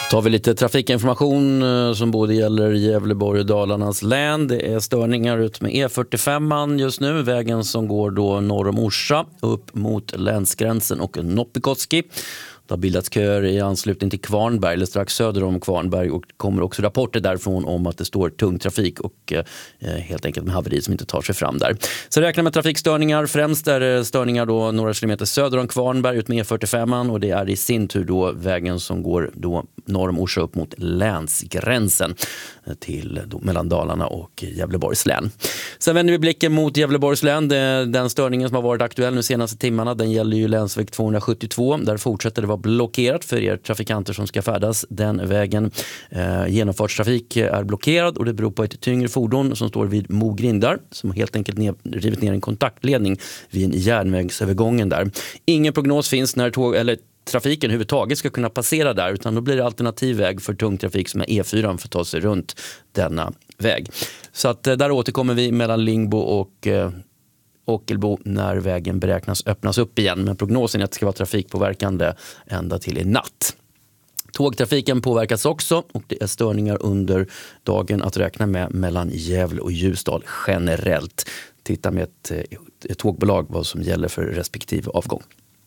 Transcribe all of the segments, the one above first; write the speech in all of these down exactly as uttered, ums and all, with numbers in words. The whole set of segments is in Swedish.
Tar vi lite trafikinformation eh, som både gäller Gävleborg och Dalarnas län. Det är störningar ut med E fyrtiofem just nu. Vägen som går då norr om Orsa upp mot länsgränsen och Noppikoski. Det har bildats köer i anslutning till Kvarnberg eller strax söder om Kvarnberg och kommer också rapporter därifrån om att det står tung trafik och eh, helt enkelt med haveri som inte tar sig fram där. Så räknar med trafikstörningar. Främst är det störningar då några kilometer söder om Kvarnberg ut med E fyrtiofem och det är i sin tur då vägen som går då norr om Orsa upp mot länsgränsen till då, mellan Dalarna och Gävleborgs län. Sen vänder vi blicken mot Gävleborgs län. Det, den störningen som har varit aktuell de senaste timmarna, den gäller ju länsväg tvåhundrasjuttiotvå. Där fortsätter det vara blockerat för er trafikanter som ska färdas den vägen. Eh, genomfartstrafik är blockerad och det beror på ett tyngre fordon som står vid Mogrindar som helt enkelt ner, rivit ner en kontaktledning vid en järnvägsövergången där. Ingen prognos finns när tåg eller trafiken överhuvudtaget ska kunna passera där, utan då blir det alternativ väg för tung trafik som är E fyra för att ta sig runt denna väg. Så att där återkommer vi mellan Lingbo och eh, Ockelbo när vägen beräknas öppnas upp igen. Men prognosen är att det ska vara trafikpåverkande ända till i natt. Tågtrafiken påverkas också och det är störningar under dagen att räkna med mellan Gävle och Ljusdal generellt. Titta med ett, ett tågbolag vad som gäller för respektive avgång.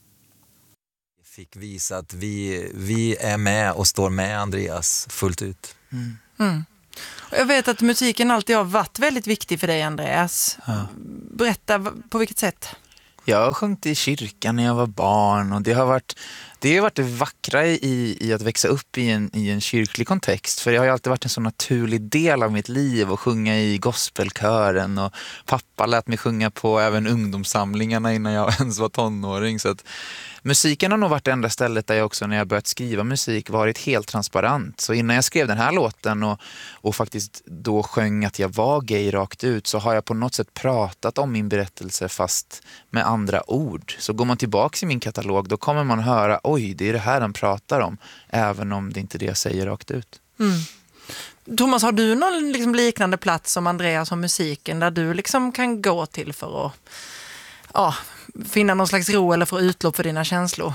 Fick visa att vi, vi är med och står med Andreas fullt ut. Mm. Mm. Jag vet att musiken alltid har varit väldigt viktig för dig, Andreas. Ja. Berätta på vilket sätt. Jag har sjungit i kyrkan när jag var barn och det har varit det har varit det vackra i, i att växa upp i en, i en kyrklig kontext. För det har ju alltid varit en så naturlig del av mitt liv att sjunga i gospelkören och pappa lät mig sjunga på även ungdomssamlingarna innan jag ens var tonåring. Så att musiken har nog varit det enda stället där jag också när jag börjat skriva musik varit helt transparent. Så innan jag skrev den här låten och, och faktiskt då sjöng att jag var gay rakt ut så har jag på något sätt pratat om min berättelse fast med andra ord. Så går man tillbaka i min katalog då kommer man höra oj, det är det här han pratar om även om det inte är det jag säger rakt ut. Mm. Thomas, har du någon liksom liknande plats som Andreas som musiken där du liksom kan gå till för att ja, finna någon slags ro eller få utlopp för dina känslor?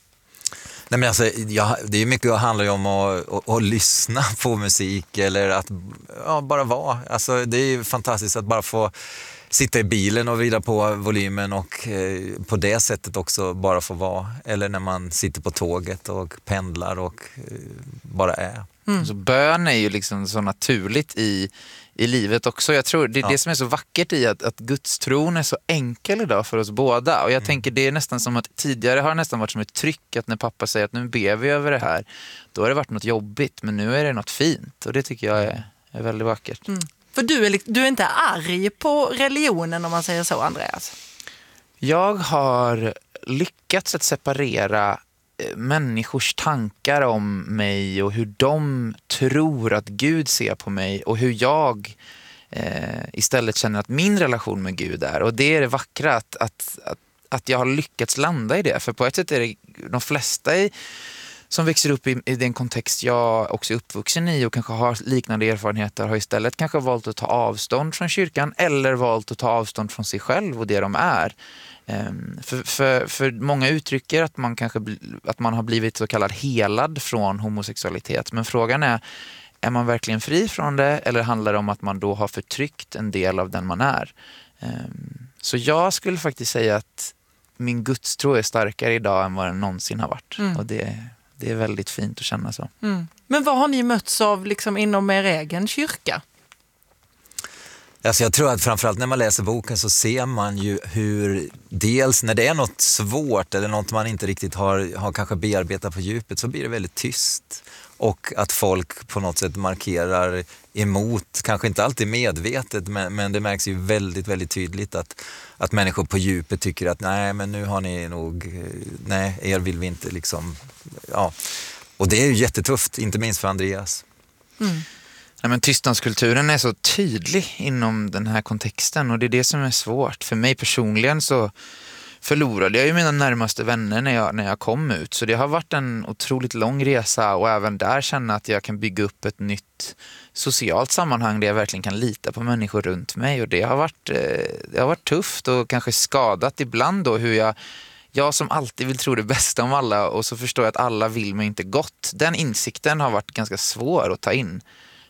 Nej, men alltså, jag, det är mycket handlar ju om att, att, att lyssna på musik eller att ja, bara vara. Alltså, det är ju fantastiskt att bara få sitta i bilen och vrida på volymen och eh, på det sättet också bara få vara. Eller när man sitter på tåget och pendlar och eh, bara är. Mm. Så bön är ju liksom så naturligt i, i livet också. Jag tror det är ja. det som är så vackert i att, att Guds tron är så enkel idag för oss båda. Och jag mm. tänker det är nästan som att tidigare har det nästan varit som ett tryck att när pappa säger att nu ber vi över det här. Då har det varit något jobbigt men nu är det något fint. Och det tycker jag är, är väldigt vackert. Mm. För du är, du är inte arg på religionen om man säger så, Andreas? Jag har lyckats att separera människors tankar om mig och hur de tror att Gud ser på mig och hur jag eh, istället känner att min relation med Gud är. Och det är det vackra att, att, att, att jag har lyckats landa i det. För på ett sätt är det de flesta i som växer upp i, i den kontext jag också är uppvuxen i och kanske har liknande erfarenheter har istället kanske valt att ta avstånd från kyrkan eller valt att ta avstånd från sig själv och det de är. Um, för, för, för många uttrycker att man kanske att man har blivit så kallad helad från homosexualitet. Men frågan är, är man verkligen fri från det eller handlar det om att man då har förtryckt en del av den man är? Um, så jag skulle faktiskt säga att min gudstro är starkare idag än vad den någonsin har varit. Mm. Och det Det är väldigt fint att känna så. Mm. Men vad har ni mötts av liksom inom er egen kyrka? Alltså jag tror att framförallt när man läser boken så ser man ju hur dels när det är något svårt eller något man inte riktigt har, har kanske bearbetat på djupet så blir det väldigt tyst. Och att folk på något sätt markerar emot, kanske inte alltid medvetet men, men det märks ju väldigt, väldigt tydligt att, att människor på djupet tycker att nej men nu har ni nog, nej er vill vi inte liksom, ja. Och det är ju jättetufft, inte minst för Andreas. Mm. Nej, men tystnadskulturen är så tydlig inom den här kontexten och det är det som är svårt. För mig personligen så förlorade jag ju mina närmaste vänner när jag, när jag kom ut. Så det har varit en otroligt lång resa och även där känna att jag kan bygga upp ett nytt socialt sammanhang där jag verkligen kan lita på människor runt mig. Och det har varit, det har varit tufft och kanske skadat ibland då hur jag jag som alltid vill tro det bästa om alla och så förstår jag att alla vill mig inte gott. Den insikten har varit ganska svår att ta in.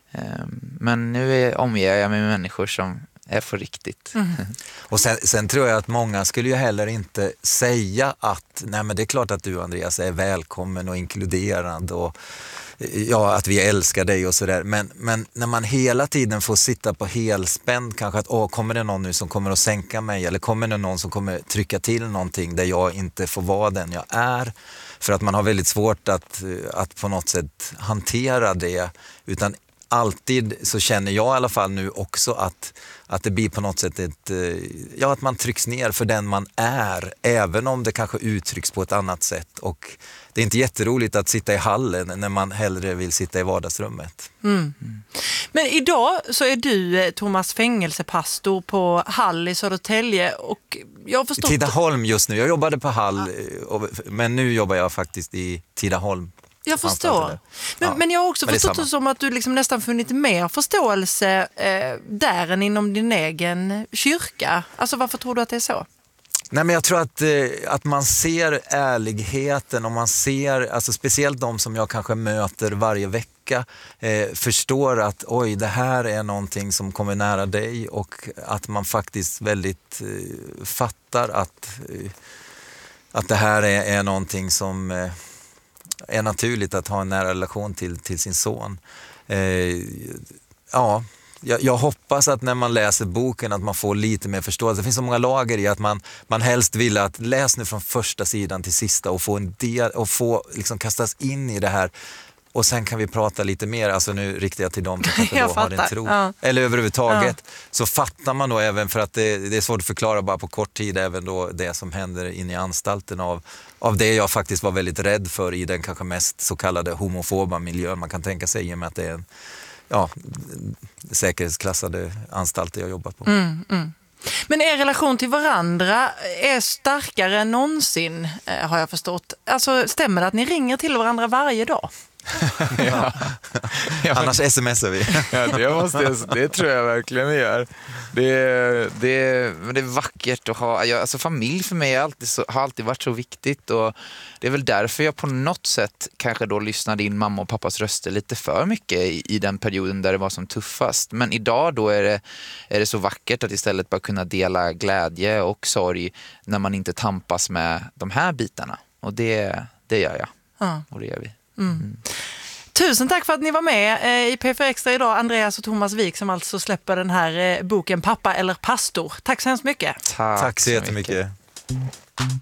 Men nu är, omger jag mig med människor som är för riktigt. Mm. Och sen, sen tror jag att många skulle ju heller inte säga att nej men det är klart att du Andreas är välkommen och inkluderande och ja, att vi älskar dig och sådär. Men, men när man hela tiden får sitta på helspänd kanske att åh, kommer det någon nu som kommer att sänka mig eller kommer det någon som kommer trycka till någonting där jag inte får vara den jag är. För att man har väldigt svårt att, att på något sätt hantera det, utan alltid så känner jag i alla fall nu också att, att det blir på något sätt ett, ja, att man trycks ner för den man är, även om det kanske uttrycks på ett annat sätt. Och det är inte jätteroligt att sitta i hallen när man hellre vill sitta i vardagsrummet. Mm. Mm. Men idag så är du, Thomas, fängelsepastor på Hall i Södertälje och jag har förstått... Tidaholm just nu. Jag jobbade på Hall, ja. Men nu jobbar jag faktiskt i Tidaholm. Jag förstår. Men, ja, men jag har också förstått det som att du liksom nästan funnit mer förståelse eh, där än inom din egen kyrka. Alltså varför tror du att det är så? Nej, men jag tror att, eh, att man ser ärligheten och man ser, alltså speciellt de som jag kanske möter varje vecka, eh, förstår att oj, det här är någonting som kommer nära dig och att man faktiskt väldigt eh, fattar att, eh, att det här är, är någonting som... Eh, är naturligt att ha en nära relation till, till sin son. Eh, ja, jag, jag hoppas att när man läser boken att man får lite mer förståelse. Det finns så många lager i att man, man helst vill att läs nu från första sidan till sista och få en del och få liksom kastas in i det här. Och sen kan vi prata lite mer, alltså nu riktar jag till dem som kanske då har en tro. Ja. Eller överhuvudtaget ja. Så fattar man då även, för att det, det är svårt att förklara bara på kort tid, även då det som händer inne i anstalten av, av det jag faktiskt var väldigt rädd för i den kanske mest så kallade homofoba miljön man kan tänka sig, i och med att det är en ja, säkerhetsklassade anstalter jag jobbar på. Mm, mm. Men er relation till varandra är starkare än någonsin, har jag förstått. Alltså, stämmer det att ni ringer till varandra varje dag? ja. Ja, annars smsar vi. ja, det, måste jag, det tror jag verkligen vi gör. Det, det, men det är vackert att ha. Jag, alltså familj för mig är alltid så, har alltid varit så viktigt. Och det är väl därför jag på något sätt kanske då lyssnade in mamma och pappas röster lite för mycket i, i den perioden där det var som tuffast. Men idag då är det, är det så vackert att istället bara kunna dela glädje och sorg när man inte tampas med de här bitarna. Och det, det gör jag. Ja. Och det gör vi. Mm. Mm. Tusen tack för att ni var med i P fyra Extra idag, Andreas och Thomas Wik, som alltså släpper den här boken Pappa eller pastor. Tack så hemskt mycket. Tack, tack så jättemycket.